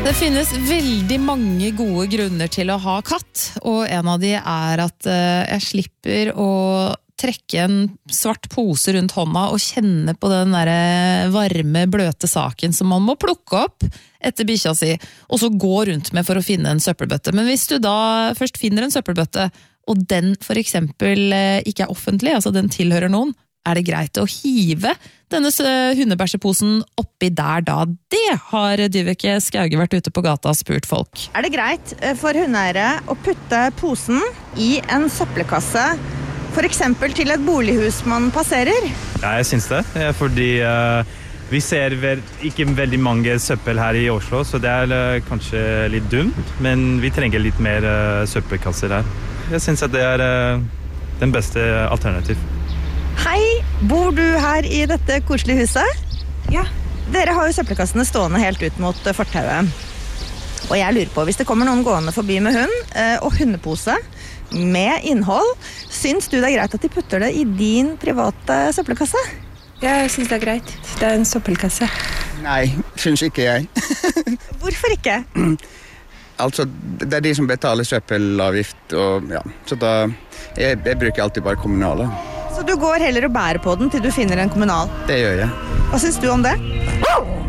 Det finnes veldig mange gode grunner til å ha katt, og en av de at jeg slipper å trekke en svart pose rundt hånda og kjenne på den der varme, bløte saken som man må plukke opp etter bikkja si, og så gå rundt med for å finne en søppelbøtte. Men hvis du da først finner en søppelbøtte, og den for eksempel ikke offentlig, altså den tilhører noen, det greit å hive denne hundebæsjeposen oppi der da? Det har Dyveke Skauge vært ute på gata og spurt folk. Det greit for hundeeiere å putte posen i en søppelkasse, for eksempel til et bolighus man passerer? Ja, jeg synes det. Fordi vi ser ikke veldig mange søppel her i Oslo, så det kanskje litt dumt, men vi trenger litt mer søppelkasser her. Jeg synes at det den beste alternativ. Hei, bor du her i dette koselige huset? Ja. Dere har jo søppelkassene stående helt ut mot fortauet. Og jeg lurer på, hvis det kommer noen gående forbi med hund og hundepose med innhold, syns du det greit at de putter det i din private søppelkasse? Ja, jeg synes det greit. Det en søppelkasse. Nei, syns ikke jeg. Hvorfor ikke? Altså, det de som betaler søppelavgift, og ja, så da, jeg bruker alltid bare kommunale. Så du går heller og bærer på den til du finner en kommunal? Det gjør jeg. Hva syns du om det?